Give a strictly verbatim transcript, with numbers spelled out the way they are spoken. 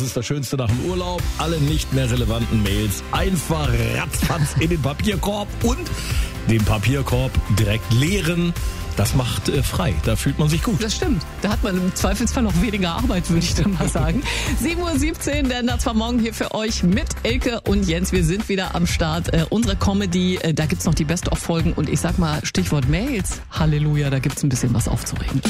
ist das Schönste nach dem Urlaub. Alle nicht mehr relevanten Mails einfach ratzfatz in den Papierkorb und den Papierkorb direkt leeren. Das macht äh, frei, da fühlt man sich gut. Das stimmt. Da hat man im Zweifelsfall noch weniger Arbeit, würde ich dann mal sagen. sieben Uhr siebzehn, der Natz vom Morgen hier für euch mit Elke und Jens. Wir sind wieder am Start. Äh, unsere Comedy, äh, da gibt's noch die Best-of-Folgen. Und ich sag mal, Stichwort Mails. Halleluja, da gibt's ein bisschen was aufzuregen.